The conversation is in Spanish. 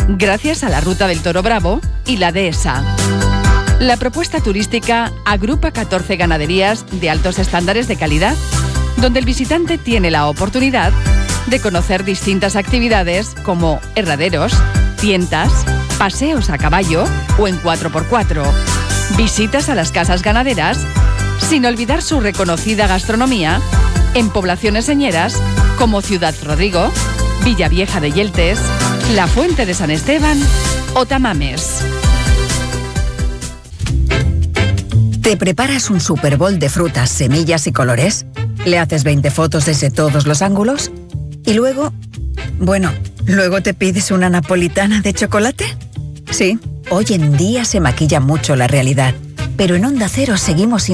gracias a la Ruta del Toro Bravo y la Dehesa. La propuesta turística agrupa 14 ganaderías de altos estándares de calidad, donde el visitante tiene la oportunidad de conocer distintas actividades como herraderos, tientas, paseos a caballo o en 4x4, visitas a las casas ganaderas, sin olvidar su reconocida gastronomía en poblaciones señeras como Ciudad Rodrigo, Villavieja de Yeltes, La Fuente de San Esteban o Tamames. ¿Te preparas un Super Bowl de frutas, semillas y colores? ¿Le haces 20 fotos desde todos los ángulos? ¿Y luego? Bueno, ¿luego te pides una napolitana de chocolate? Sí, hoy en día se maquilla mucho la realidad, pero en Onda Cero seguimos